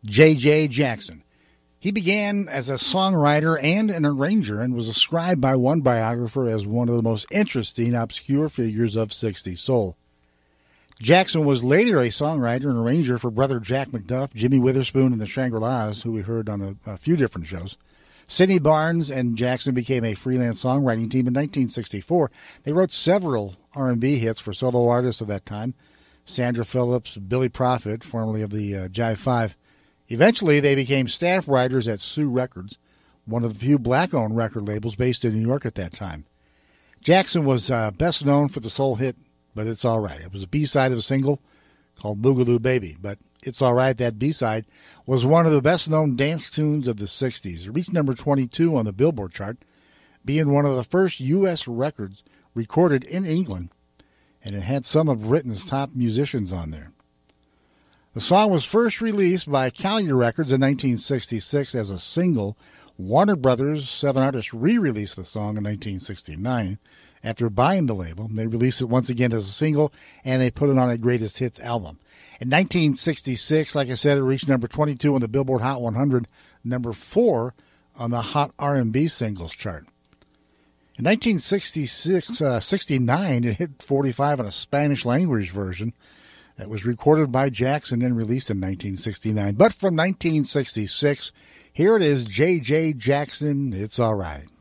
J.J. Jackson. He began as a songwriter and an arranger and was described by one biographer as one of the most interesting, obscure figures of 60s soul. Jackson was later a songwriter and arranger for Brother Jack McDuff, Jimmy Witherspoon, and the Shangri-Las, who we heard on a few different shows. Sidney Barnes and Jackson became a freelance songwriting team in 1964. They wrote several R&B hits for solo artists of that time, Sandra Phillips, Billy Prophet, formerly of the Jive 5. Eventually, they became staff writers at Sue Records, one of the few black-owned record labels based in New York at that time. Jackson was best known for the soul hit, But It's All Right. It was a B-side of a single called Boogaloo Baby, but It's All Right, that B-side, was one of the best-known dance tunes of the 60s. It reached number 22 on the Billboard chart, being one of the first U.S. records recorded in England, and it had some of Britain's top musicians on there. The song was first released by Callier Records in 1966 as a single. Warner Brothers, Seven Artists, re-released the song in 1969. After buying the label, they released it once again as a single, and they put it on a Greatest Hits album. In 1966, like I said, it reached number 22 on the Billboard Hot 100, number 4 on the Hot R&B Singles chart. In 1969, it hit 45 on a Spanish-language version that was recorded by Jackson and released in 1969. But from 1966, here it is, J.J. Jackson, It's All Right.